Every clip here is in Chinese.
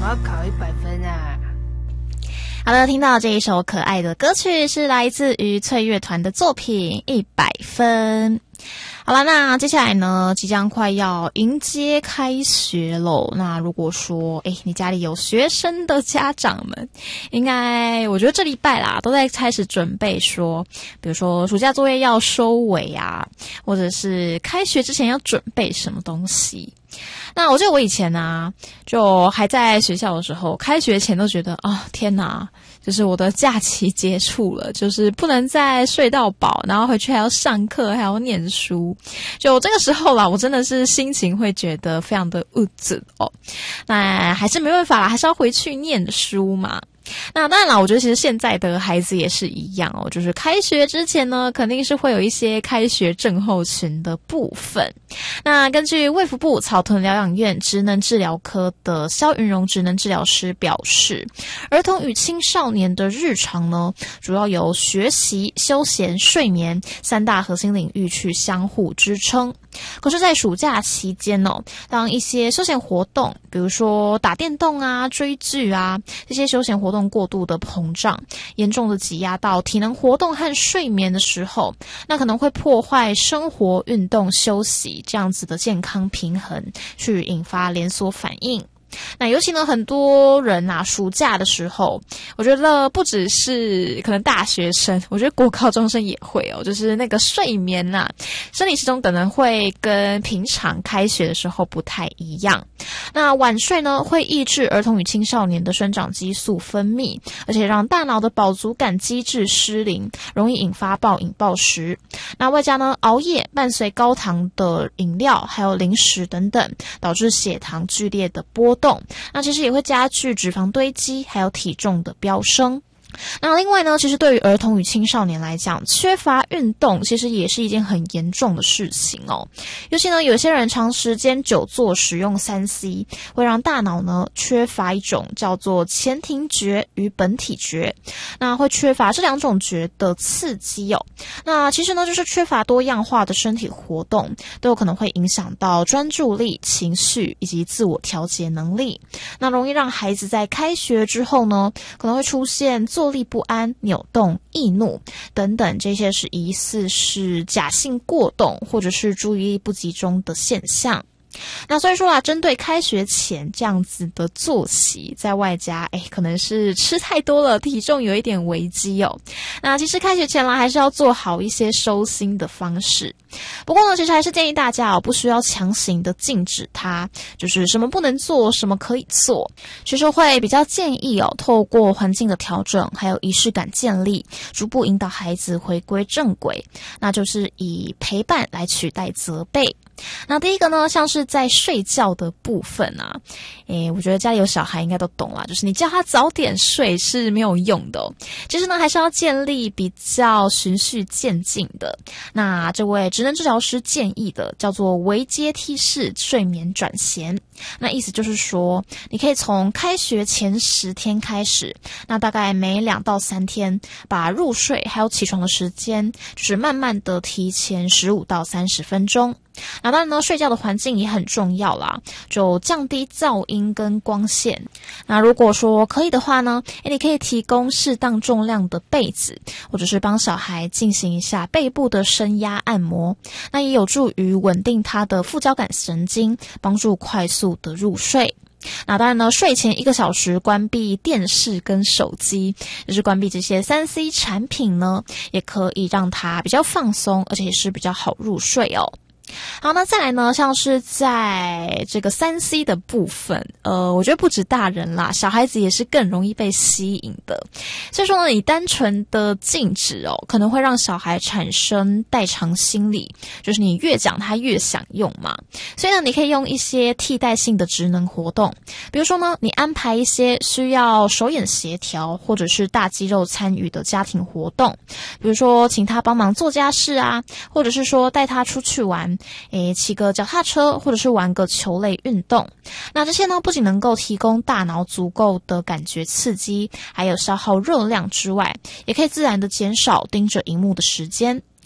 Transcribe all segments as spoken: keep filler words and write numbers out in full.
要考一百分啊！ 好的，听到这一首可爱的歌曲是来自于翠乐团的作品一百分。好了，那接下来呢，即将快要迎接开学喽。那如果说，诶，你家里有学生的家长们，应该我觉得这礼拜啦，都在开始准备说，比如说暑假作业要收尾啊，或者是开学之前要准备什么东西。那我记得我以前啊，就还在学校的时候，开学前都觉得啊、哦，天哪，就是我的假期结束了，就是不能再睡到饱，然后回去还要上课，还要念书。就这个时候啦，我真的是心情会觉得非常的鬱卒哦。那还是没办法啦，还是要回去念书嘛。那当然啦，我觉得其实现在的孩子也是一样哦，就是开学之前呢，肯定是会有一些开学症候群的部分。那根据卫福部草屯疗养院职能治疗科的肖云荣职能治疗师表示，儿童与青少年的日常呢，主要由学习、休闲、睡眠三大核心领域去相互支撑。可是在暑假期间哦，当一些休闲活动，比如说打电动啊、追剧啊，这些休闲活动过度的膨胀，严重的挤压到体能活动和睡眠的时候，那可能会破坏生活、运动、休息这样子的健康平衡，去引发连锁反应。那尤其呢，很多人啊，暑假的时候，我觉得不只是可能大学生，我觉得国高中生也会哦，就是那个睡眠啊，生理时钟可能会跟平常开学的时候不太一样。那晚睡呢，会抑制儿童与青少年的生长激素分泌，而且让大脑的饱足感机制失灵，容易引发暴饮暴食。那外加呢，熬夜伴随高糖的饮料还有零食等等，导致血糖剧烈的波动。那其实也会加剧脂肪堆积，还有体重的飙升。那另外呢，其实对于儿童与青少年来讲，缺乏运动其实也是一件很严重的事情哦。尤其呢，有些人长时间久坐使用 三 C， 会让大脑呢缺乏一种叫做前庭觉与本体觉，那会缺乏这两种觉的刺激哦。那其实呢，就是缺乏多样化的身体活动，都有可能会影响到专注力、情绪以及自我调节能力。那容易让孩子在开学之后呢，可能会出现坐立不安、扭动、易怒等等，这些是疑似是假性过动或者是注意力不集中的现象。那所以说啊，针对开学前这样子的作息，在外加诶可能是吃太多了，体重有一点危机哦。那其实开学前啦，还是要做好一些收心的方式。不过呢，其实还是建议大家哦，不需要强行的禁止它，就是什么不能做，什么可以做。其实会比较建议哦，透过环境的调整，还有仪式感建立，逐步引导孩子回归正轨。那就是以陪伴来取代责备。那第一个呢，像是在睡觉的部分啊，诶，我觉得家里有小孩应该都懂啦，就是你叫他早点睡是没有用的哦。其实呢，还是要建立比较循序渐进的。那这位职能治疗师建议的叫做微阶梯式睡眠转衔。那意思就是说，你可以从开学前十天开始，那大概每两到三天，把入睡还有起床的时间，就是慢慢的提前十五到三十分钟。那当然呢，睡觉的环境也很重要啦，就降低噪音跟光线。那如果说可以的话呢，诶，你可以提供适当重量的被子，或者是帮小孩进行一下背部的升压按摩，那也有助于稳定他的副交感神经，帮助快速的入睡。那当然呢，睡前一个小时关闭电视跟手机，就是关闭这些 三 C 产品呢，也可以让他比较放松，而且也是比较好入睡哦。好，那再来呢，像是在这个 三 C 的部分，呃，我觉得不止大人啦，小孩子也是更容易被吸引的。所以说呢，你单纯的禁止哦，可能会让小孩产生代偿心理，就是你越讲他越想用嘛。所以呢，你可以用一些替代性的职能活动，比如说呢，你安排一些需要手眼协调或者是大肌肉参与的家庭活动，比如说请他帮忙做家事啊，或者是说带他出去玩，诶，骑个脚踏车，或者是玩个球类运动。那这些呢，不仅能够提供大脑足够的感觉刺激，还有消耗热量之外，也可以自然的减少盯着荧幕的时间。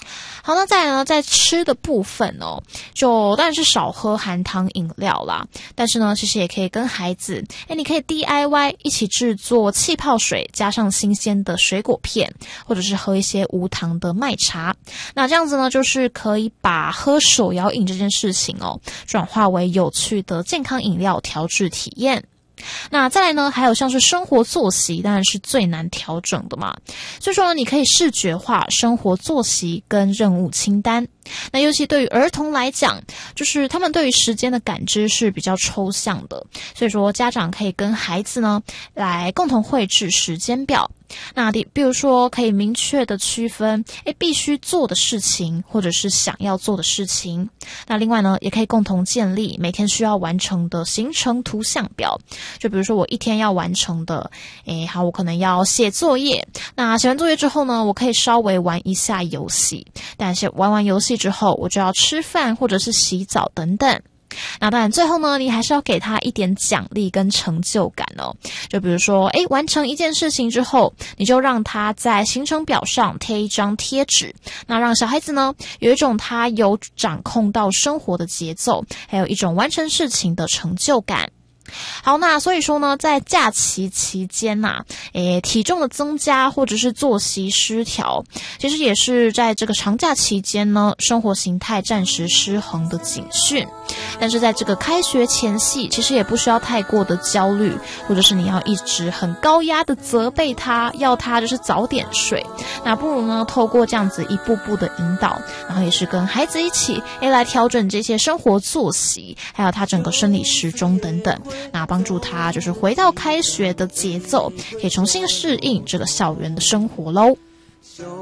好，那再来呢，在吃的部分哦，就当然是少喝含糖饮料啦。但是呢，其实也可以跟孩子，哎，你可以 D I Y 一起制作气泡水，加上新鲜的水果片，或者是喝一些无糖的麦茶。那这样子呢，就是可以把喝手摇饮这件事情哦，转化为有趣的健康饮料调制体验。那再来呢，还有像是生活作息，当然是最难调整的嘛。所以说呢，你可以视觉化生活作息跟任务清单。那尤其对于儿童来讲，就是他们对于时间的感知是比较抽象的，所以说家长可以跟孩子呢来共同绘制时间表。那比如说可以明确的区分诶必须做的事情或者是想要做的事情。那另外呢，也可以共同建立每天需要完成的行程图像表。就比如说我一天要完成的，诶好，我可能要写作业。那写完作业之后呢，我可以稍微玩一下游戏，但是玩完游戏之后我就要吃饭或者是洗澡等等。那当然最后呢，你还是要给他一点奖励跟成就感哦。就比如说诶完成一件事情之后，你就让他在行程表上贴一张贴纸，那让小孩子呢有一种他有掌控到生活的节奏，还有一种完成事情的成就感。好，那所以说呢，在假期期间呐、啊，诶，体重的增加或者是作息失调，其实也是在这个长假期间呢，生活形态暂时失衡的警讯。但是在这个开学前夕，其实也不需要太过的焦虑，或者是你要一直很高压的责备他，要他就是早点睡。那不如呢，透过这样子一步步的引导，然后也是跟孩子一起，诶，来调整这些生活作息，还有他整个生理时钟等等。那帮助他就是回到开学的节奏，可以重新适应这个校园的生活咯。